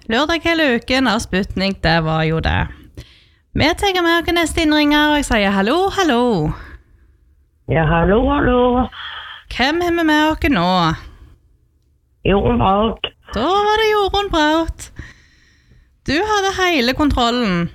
Lørdag hele uken av Sputnik, det var jo det. Vi tar med oss neste innringer, og jeg sier hallo, hallo. Ja, hallo, hallo. Hvem har vi med oss nå? Jorunn Braut. Da var det Jorunn Braut. Du hadde hele kontrollen.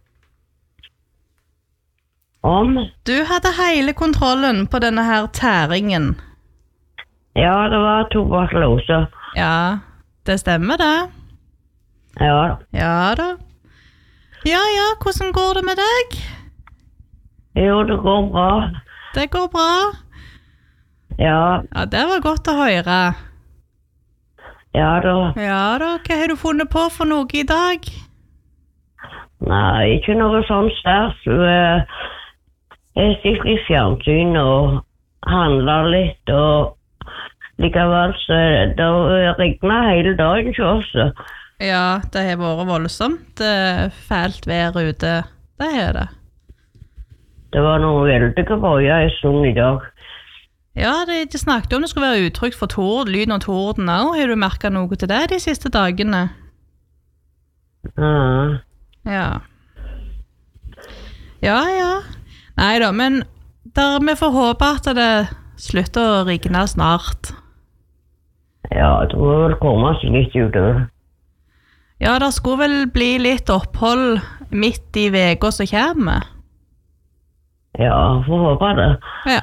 Om? Du hadde hele kontrollen på denne her tæringen. Ja, det var tuberkulose. Ja, det stemmer det. Ja, Ja da. Ja, hvordan går det med deg? jo, det går bra. Det går bra. Ja, Ja, det var godt å høre. ja da. Ja da, hva har du funnet på for noe i dag? Nei, ikke noe sånt stert. Jeg sitter i fjernsyn og handler litt, og likevel så det regner hele dagen til oss. Ja, det har vært voldsomt fælt vær ute. Det er det. Det var noen veldige bøyer en stund i dag. Ja, de snakket om det skulle være utrygt for lyn og torden også. Har du merket noe til det de siste dagene? Ja, Ja. Ja. Neida, men vi får håpe at det slutter å regne snart. ja, det må vel komme seg litt utover. Ja, det skulle vel bli litt opphold midt i veka som kommer. Ja, får håpe det. Ja.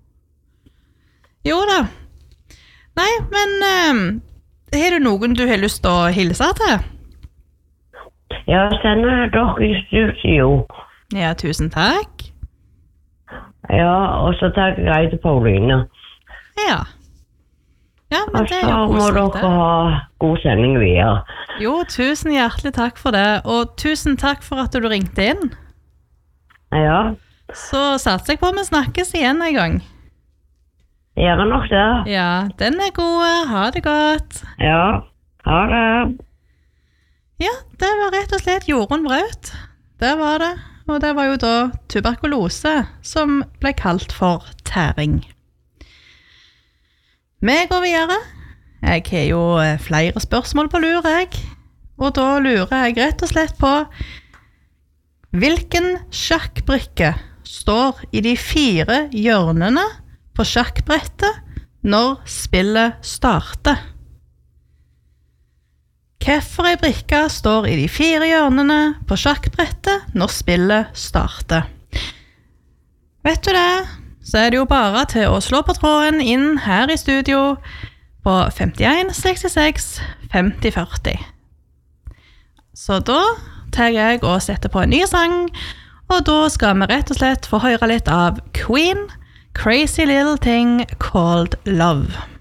Jo da. Nei, men har du noen du har lyst til å hilse til? Ja, sender dere i studio. Ja, tusen takk. Ja, og så takker jeg til Pauline. Ja. Ja, men Og det så er jo må koselig dere det. ha god sending videre. Jo, tusen hjertelig takk for det, og tusen takk for at du ringte inn. Ja, Så satser jeg på at vi snakkes igjen en gang. gjør nok det. Ja, den er god. Ha det godt. Ja, ha det. Ja, det var rett og slett Jorunn Braut. Det var det. Og det var jo da tuberkulose som ble kalt for tæring. Vi går videre. Jeg har jo flere spørsmål på lur, jeg. Og da lurer jeg rett og slett på hvilken sjakkbrikke står i de 4 hjørnene på sjakkbrettet når spillet starter? Hvilken brikke står i de 4 hjørnene på sjakkbrettet når spillet starter? Vet du det, så er det jo bare til å slå på tråden inn her i studio på 51 66 50 40. Så da tar jeg og setter på en ny sang, og da skal vi rett og slett få høre litt av Queen, Crazy Little Thing Called Love.